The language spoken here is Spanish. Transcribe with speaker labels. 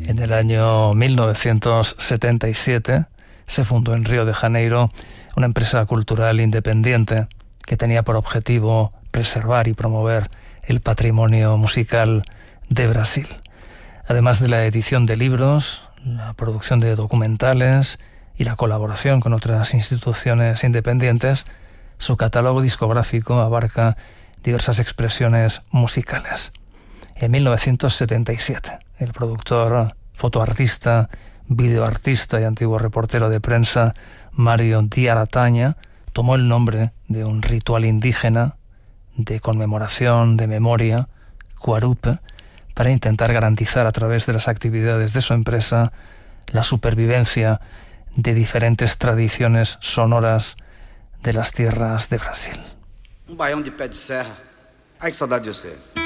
Speaker 1: En el año 1977 se fundó en Río de Janeiro una empresa cultural independiente que tenía por objetivo preservar y promover el patrimonio musical de Brasil. Además de la edición de libros, la producción de documentales y la colaboración con otras instituciones independientes, su catálogo discográfico abarca diversas expresiones musicales. En 1977, el productor, fotoartista, videoartista y antiguo reportero de prensa Mario Di Arataña tomó el nombre de un ritual indígena de conmemoración, de memoria, Cuarupe, para intentar garantizar a través de las actividades de su empresa la supervivencia de diferentes tradiciones sonoras de las tierras de Brasil.
Speaker 2: Baião de pé de serra. Ai, que saudade de você.